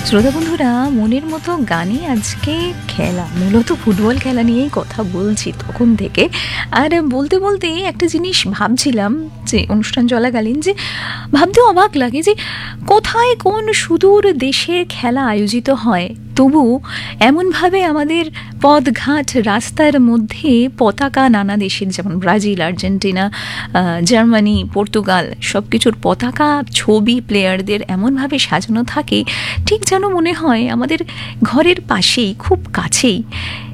শ্রোতা বন্ধুরা, মনের মতো গানে আজকে খেলা, মূলত ফুটবল খেলা নিয়েই কথা বলছি তখন থেকে। আর বলতে বলতে একটা জিনিস ভাবছিলাম যে অনুষ্ঠান চলাকালীন, যে ভাবতেও অবাক লাগে যে কোথায় কোন সুদূর দেশের খেলা আয়োজিত হয়, তবু এমনভাবে আমাদের পথঘাট রাস্তার মধ্যে পতাকা নানা দেশের, যেমন ব্রাজিল, আর্জেন্টিনা, জার্মানি, পর্তুগাল, সব কিছুর পতাকা, ছবি, প্লেয়ারদের এমনভাবে সাজানো থাকে, ঠিক যেন মনে হয় আমাদের ঘরের পাশেই, খুব কাছেই